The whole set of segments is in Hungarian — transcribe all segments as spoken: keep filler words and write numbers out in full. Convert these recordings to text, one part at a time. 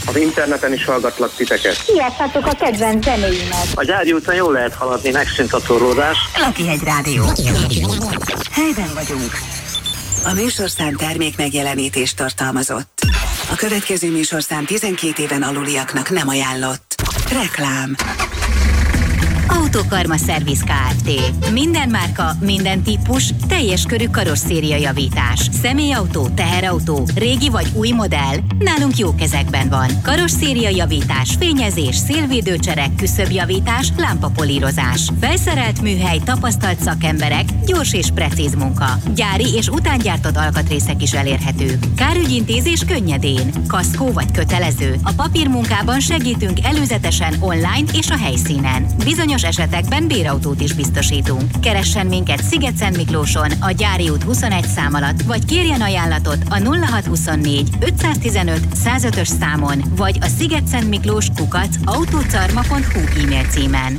Az interneten is hallgatlak titeket. Kiátszátok a kedvenc zenéimet. A Gyári úton jól lehet haladni, megszűnt a torlódás. Lakihegy Rádió. Helyben vagyunk. A műsorszám termék megjelenítést tartalmazott. A következő műsorszám tizenkét éven aluliaknak nem ajánlott. Reklám. Autokarma Szerviz Kft. Minden márka, minden típus, teljes körű karosszériajavítás. Személyautó, teherautó, régi vagy új modell, nálunk jó kezekben van. Karosszériajavítás, fényezés, szélvédőcserek, küszöbjavítás, lámpapolírozás. Felszerelt műhely, tapasztalt szakemberek, gyors és precíz munka. Gyári és utángyártott alkatrészek is elérhetők. Kárügyintézés könnyedén. Kaszkó vagy kötelező. A papírmunkában segítünk előzetesen online és a helyszínen. Bizonyos esetekben bérautót is biztosítunk. Keressen minket Sziget-Szent Miklóson, a Gyári út huszonegy szám alatt, vagy kérjen ajánlatot a nulla hat huszonnégy ötszáztizenöt százötös számon, vagy a szigetszentmiklós kukac autocarma pont hu e-mail címen.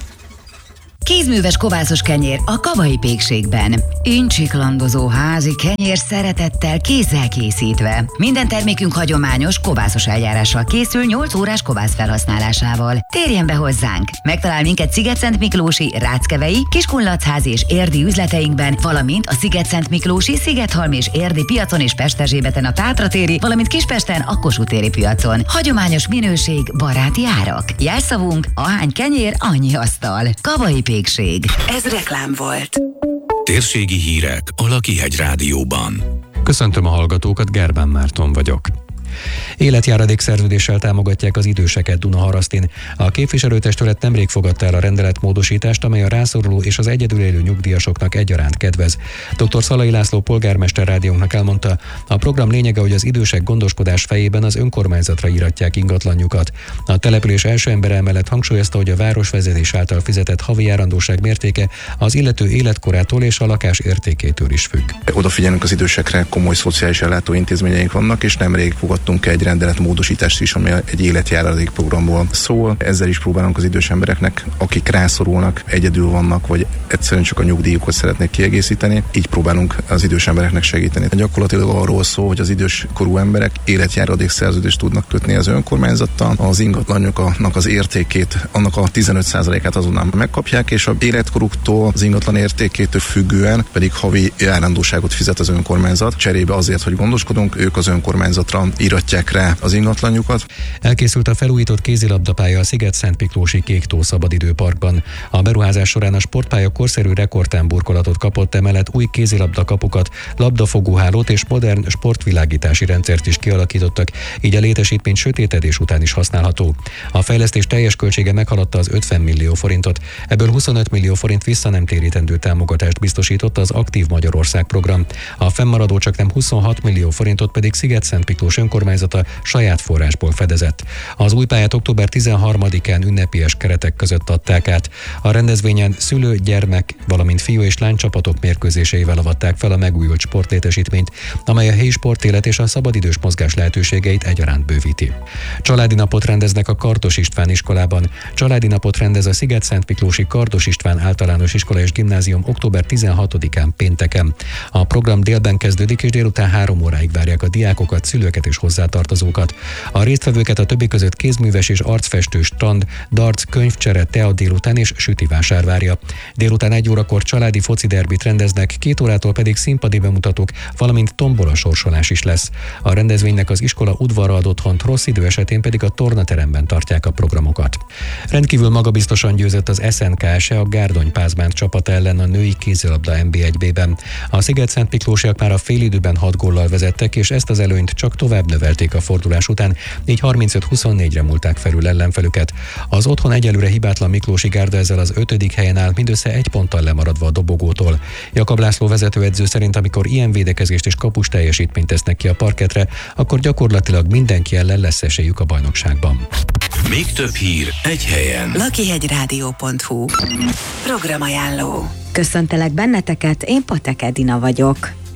Kézműves kovászos kenyér a Kavai Pékségben. Incsiklandozó házi kenyér szeretettel kézzel készítve. Minden termékünk hagyományos kovászos eljárással készül nyolc órás kovász felhasználásával. Térjen be hozzánk! Megtalál minket Sziget-Szent-Miklósi, Ráckevei, Kiskunlachházi és érdi üzleteinkben, valamint a Sziget-Szent-Miklósi, Szigethalmi és érdi piacon és Pesterzsébeten a Tátratéri, valamint Kispesten a Kossuth téri piacon. Hagyományos minőség, baráti árak. Jelszavunk: ahány kenyér, annyi asztal. Kavai Pékség. Ez reklám volt. Térségi hírek a Lakihegy Rádióban. Köszöntöm a hallgatókat, Gerbán Márton vagyok. Életjáradék szerződéssel támogatják az időseket Dunaharasztin. A képviselőtestület nemrég fogadta el a rendeletmódosítást, amely a rászoruló és az egyedül élő nyugdíjasoknak egyaránt kedvez. dr. Szalai László polgármester rádiónknak elmondta, a program lényege, hogy az idősek gondoskodás fejében az önkormányzatra íratják ingatlanjukat. A település első embere mellett hangsúlyozta, hogy a városvezetés által fizetett havi járandóság mértéke az illető életkorától és a lakás értékétől is függ. Odafigyelünk az idősekre, komoly szociális ellátó intézményeink vannak, és nemrég fogadtunk egy rendeletmódosítást is, ami egy életjáradék programból szól. Ezzel is próbálunk az idős embereknek, akik rászorulnak, egyedül vannak, vagy egyszerűen csak a nyugdíjukat szeretnék kiegészíteni, így próbálunk az idős embereknek segíteni. Gyakorlatilag arról szól, hogy az időskorú emberek életjáradék szerződést tudnak kötni az önkormányzattal, az ingatlanjuknak az értékét, annak a tizenöt százalékát azonnal megkapják, és az életkoruktól, az ingatlan értékétől függően pedig havi járandóságot fizet az önkormányzat. Cserébe azért, hogy gondoskodunk, ők az önkormányzatra íratják rá az ingatlanjukat. Elkészült a felújított kézilabdapálya a Sziget-Szent-Miklósi Kéktó szabadidőparkban. A beruházás során a sportpálya korszerű rekordtámburkolatot kapott, emellett új kézilabdakapukat, labdafogóhálót és modern sportvilágítási rendszert is kialakítottak, így a létesítmény sötétedés után is használható. A fejlesztés teljes költsége meghaladta az ötven millió forintot, ebből huszonöt millió forint visszanemtérítendő támogatást biztosított az Aktív Magyarország program. A fennmaradó csaknem huszonhat millió forintot pedig Sziget-Szent-Miklós önkormányzata saját forrásból fedezett. Az új pályát október tizenharmadikán ünnepélyes keretek között adták át. A rendezvényen szülő, gyermek, valamint fiú és lánycsapatok mérkőzéseivel avatták fel a megújult sportlétesítményt, amely a helyi sportélet és a szabadidős mozgás lehetőségeit egyaránt bővíti. Családi napot rendeznek a Kardos István iskolában. Családi napot rendez a Sziget-Szent-Miklósi Kardos István általános iskola és gimnázium október tizenhatodikán pénteken. A program délben kezdődik, és délután három óráig várják a diákokat, szülőket és hozzátartozókat. A résztvevőket a többi között kézműves és arcfestő strand, darts, könyvcsere, tea délután és sütivásár várja. Délután egy órakor családi foci derbit rendeznek, két órától pedig színpadi bemutatók, valamint tombola sorsolás is lesz. A rendezvénynek az iskola udvarra ad otthont, rossz idő esetén pedig a tornateremben tartják a programokat. Rendkívül magabiztosan győzött az es en ká es e a Gárdony Pázmánt csapata ellen a női kézilabda en bé egy bé-ben. A Sziget-Szent-Miklósiak már a félidőben hat góllal vezettek, és ezt az előnyt csak tovább növelték a fordulás után, így harmincöt huszonnégyre múlták felül ellenfelüket. Az otthon egyelőre hibátlan Miklósi Gárda ezzel az ötödik helyen áll, mindössze egy ponttal lemaradva a dobogótól. Jakab László vezetőedző szerint, amikor ilyen védekezést és kapus teljesítményt tesznek ki a parketre, akkor gyakorlatilag mindenki ellen lesz esélyük a bajnokságban. Még több hír egy helyen. Lakihegyrádió pont hu. Programajánló. Köszöntelek benneteket, én Patek Edina vagyok.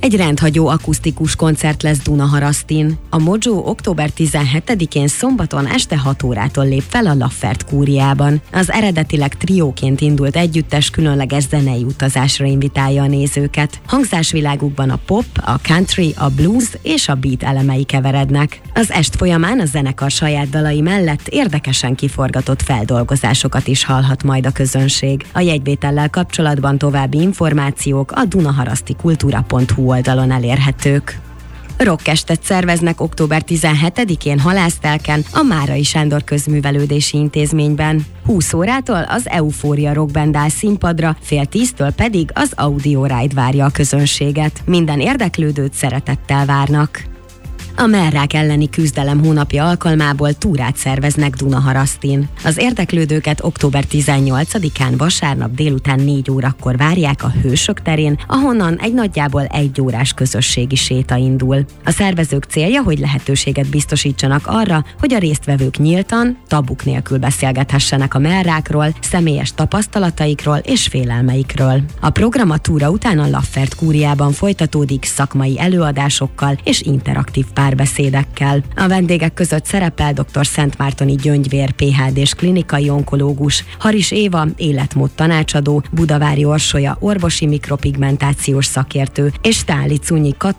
Egy rendhagyó akusztikus koncert lesz Dunaharasztin. A Mojo október tizenhetedikén szombaton este hat órától lép fel a Laffert Kúriában. Az eredetileg trióként indult együttes különleges zenei utazásra invitálja a nézőket. Hangzásvilágukban a pop, a country, a blues és a beat elemei keverednek. Az est folyamán a zenekar saját dalai mellett érdekesen kiforgatott feldolgozásokat is hallhat majd a közönség. A jegyvétellel kapcsolatban további információk a dunaharaszti kultúra pont hu oldalon elérhetők. Rockestet szerveznek október tizenhetedikén Halásztelken, a Márai Sándor Közművelődési Intézményben. húsz órától az Eufória Rockband áll színpadra, fél tíztől pedig az Audio Ride várja a közönséget. Minden érdeklődőt szeretettel várnak. A mellrák elleni küzdelem hónapja alkalmából túrát szerveznek Dunaharasztin. Az érdeklődőket október tizennyolcadikán vasárnap délután négy órakor várják a Hősök terén, ahonnan egy nagyjából egy órás közösségi séta indul. A szervezők célja, hogy lehetőséget biztosítsanak arra, hogy a résztvevők nyíltan, tabuk nélkül beszélgethessenek a mellrákról, személyes tapasztalataikról és félelmeikről. A program a túra után a Laffert Kúriában folytatódik szakmai előadásokkal és interaktív párbeszédekkel. A vendégek között szerepel dr. Szentmártoni Gyöngyvér, pé há dés klinikai onkológus, Haris Éva, életmód tanácsadó, Budavári Orsolya orvosi mikropigmentációs szakértő, és Táli Cunyi Kat-